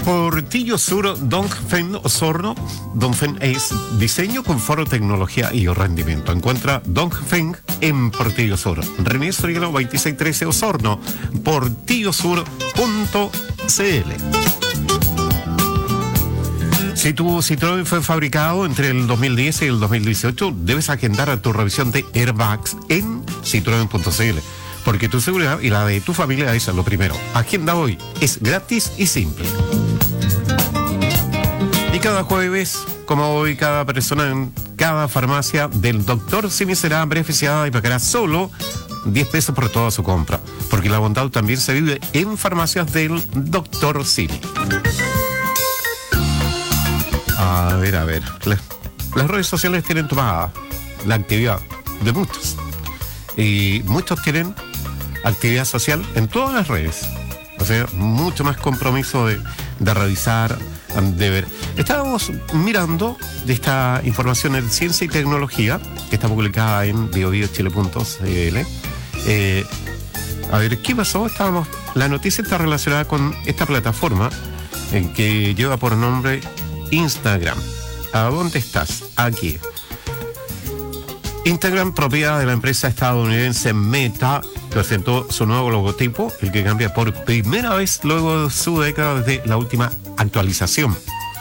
Portillo Sur Dongfeng Osorno. Dongfeng es diseño, confort, tecnología y rendimiento. Encuentra Dongfeng en Portillo Sur. René Soriano 2613 Osorno. portillosur.cl. Si tu Citroën fue fabricado entre el 2010 y el 2018, debes agendar tu revisión de airbags en citroen.cl. Porque tu seguridad y la de tu familia es lo primero. Agenda hoy. Es gratis y simple. Y cada jueves, como hoy, cada persona en cada farmacia del Dr. Simi será beneficiada y pagará solo 10 pesos por toda su compra. Porque la bondad también se vive en farmacias del Dr. Simi. A ver. Las redes sociales tienen tomada la actividad de muchos. Y muchos tienen actividad social en todas las redes. O sea, mucho más compromiso de revisar, de ver. Estábamos mirando de esta información en Ciencia y Tecnología, que está publicada en biobiochile.cl. A ver, ¿qué pasó? La noticia está relacionada con esta plataforma que lleva por nombre Instagram. ¿A dónde estás? Aquí. Instagram, propiedad de la empresa estadounidense Meta, presentó su nuevo logotipo, el que cambia por primera vez luego de su década desde la última actualización.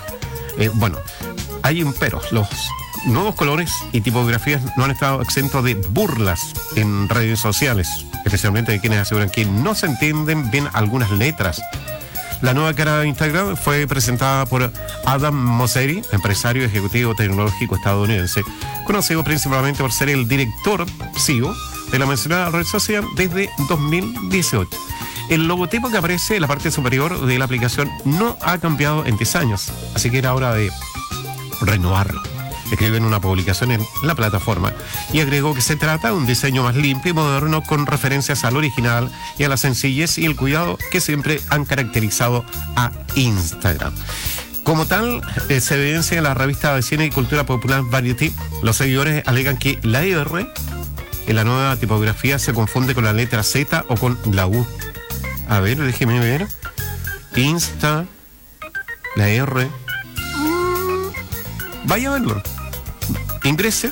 Hay un pero. Los nuevos colores y tipografías no han estado exentos de burlas en redes sociales, especialmente de quienes aseguran que no se entienden bien algunas letras. La nueva cara de Instagram fue presentada por Adam Mosseri, empresario ejecutivo tecnológico estadounidense, conocido principalmente por ser el director CEO de la mencionada red social desde 2018. El logotipo que aparece en la parte superior de la aplicación no ha cambiado en 10 años, así que era hora de renovarlo. Escribe en una publicación en la plataforma y agregó que se trata de un diseño más limpio y moderno con referencias al original y a la sencillez y el cuidado que siempre han caracterizado a Instagram. Como tal, se evidencia en la revista de cine y cultura popular Variety. Los seguidores alegan que la R en la nueva tipografía se confunde con la letra Z o con la U. A ver, déjeme ver. Insta, la R. Vaya a verlo. Ingrese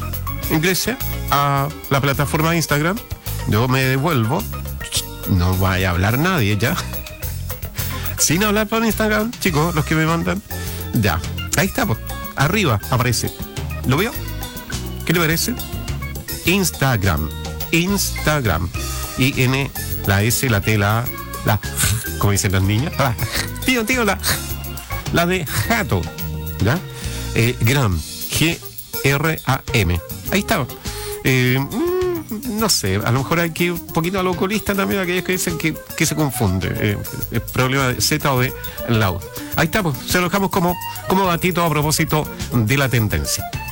a la plataforma de Instagram. Yo me devuelvo. No vaya a hablar nadie ya. Sin hablar por Instagram, chicos, los que me mandan. Ya, ahí está, pues. Arriba aparece. ¿Lo veo? ¿Qué le parece? Instagram. Y N, la S, la T, la A, la, como dicen las niñas. Tío, la de gato. ¿Ya? Gram. G-R-A-M. Ahí está. No sé, a lo mejor hay que ir un poquito al oculista también, aquellos que dicen que se confunde. El problema de Z o de la U. Ahí está, pues, se lo dejamos como datito a propósito de la tendencia.